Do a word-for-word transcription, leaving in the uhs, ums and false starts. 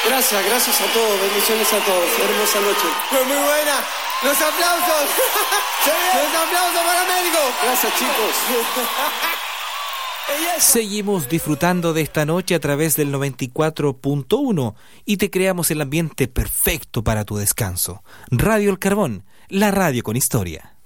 Gracias, gracias a todos, bendiciones a todos. Hermosa noche. Fue muy buena. Los aplausos. Los aplausos para Américo. Gracias, chicos. Seguimos disfrutando de esta noche a través del noventa y cuatro punto uno y te creamos el ambiente perfecto para tu descanso. Radio El Carbón, la radio con historia.